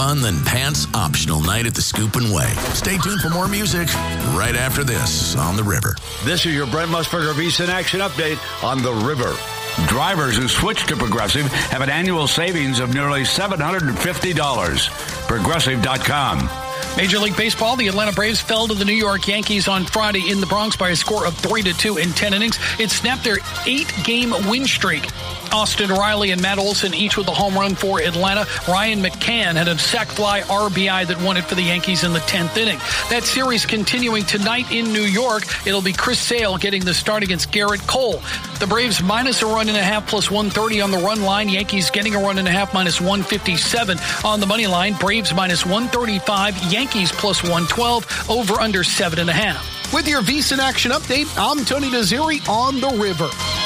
fun than pants optional night at the Scoop and Way. Stay tuned for more music right after this on The River. This is your Brent Musburger VSiN Action Update on The River. Drivers who switch to Progressive have an annual savings of nearly $750. Progressive.com. Major League Baseball, the Atlanta Braves fell to the New York Yankees on Friday in the Bronx by a score of 3-2 in 10 innings. It snapped their 8-game win streak. Austin Riley and Matt Olson each with a home run for Atlanta. Ryan McCann had a sac fly RBI that won it for the Yankees in the 10th inning. That series continuing tonight in New York. It'll be Chris Sale getting the start against Garrett Cole. The Braves minus a run and a half plus 130 on the run line. Yankees getting a run and a half minus 157 on the money line. Braves minus 135. Yankees plus 112. Over under 7.5. With your VSiN Action Update, I'm Tony Naziri on The River.